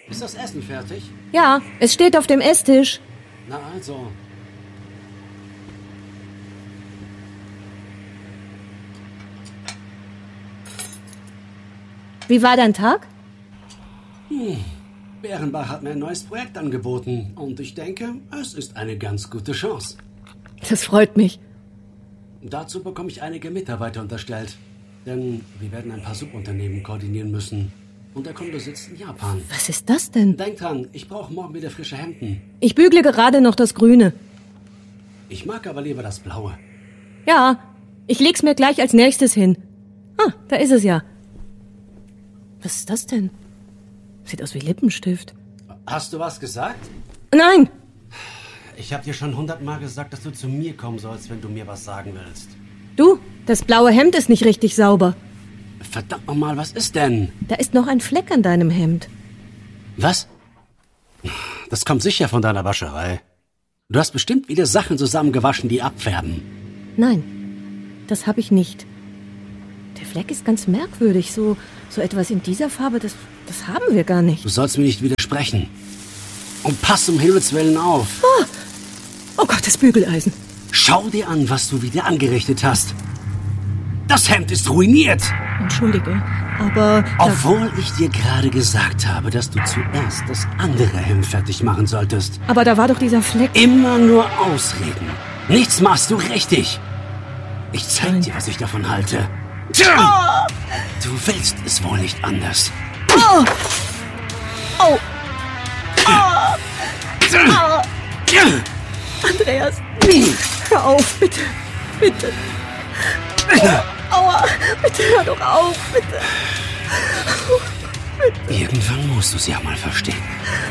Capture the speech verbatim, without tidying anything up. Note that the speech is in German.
Ist das Essen fertig? Ja, es steht auf dem Esstisch. Na also. Wie war dein Tag? Hm. Bärenbach hat mir ein neues Projekt angeboten. Und ich denke, es ist eine ganz gute Chance. Das freut mich. Dazu bekomme ich einige Mitarbeiter unterstellt. Denn wir werden ein paar Subunternehmen koordinieren müssen. Und der Kunde sitzt in Japan. Was ist das denn? Denk dran, ich brauche morgen wieder frische Hemden. Ich bügle gerade noch das Grüne. Ich mag aber lieber das Blaue. Ja, ich leg's mir gleich als nächstes hin. Ah, da ist es ja. Was ist das denn? Sieht aus wie Lippenstift. Hast du was gesagt? Nein! Ich habe dir schon hundertmal gesagt, dass du zu mir kommen sollst, wenn du mir was sagen willst. Du, das blaue Hemd ist nicht richtig sauber. Verdammt nochmal, was ist denn? Da ist noch ein Fleck an deinem Hemd. Was? Das kommt sicher von deiner Wascherei. Du hast bestimmt wieder Sachen zusammengewaschen, die abfärben. Nein, das habe ich nicht. Der Fleck ist ganz merkwürdig. So, so etwas in dieser Farbe, das, das haben wir gar nicht. Du sollst mir nicht widersprechen. Und pass um Himmels Willen auf. Oh, oh Gott, das Bügeleisen. Schau dir an, was du wieder angerichtet hast. Das Hemd ist ruiniert. Entschuldige, aber... Obwohl ich dir gerade gesagt habe, dass du zuerst das andere Hemd fertig machen solltest. Aber da war doch dieser Fleck. Immer nur Ausreden. Nichts machst du richtig. Ich zeig Nein. dir, was ich davon halte. Oh. Du willst es wohl nicht anders. Oh! Oh! Oh! Oh. Andreas, hör auf, bitte. Bitte. Oh, aua, bitte hör doch auf, bitte. Irgendwann musst du es ja mal verstehen.